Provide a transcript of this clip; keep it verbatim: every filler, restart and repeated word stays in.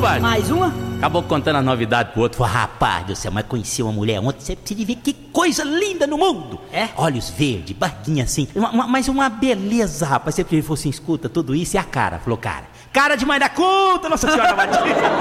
compadre? Mais uma? Acabou contando as novidades pro outro. Falou, rapaz do céu, mas conheci uma mulher ontem, você precisa ver que coisa linda no mundo. É? Olhos verdes, barquinha assim, uma, uma, mas uma beleza, rapaz. Você falou assim, escuta tudo isso e a cara. Falou, cara, cara de mãe da conta, Nossa Senhora Batista.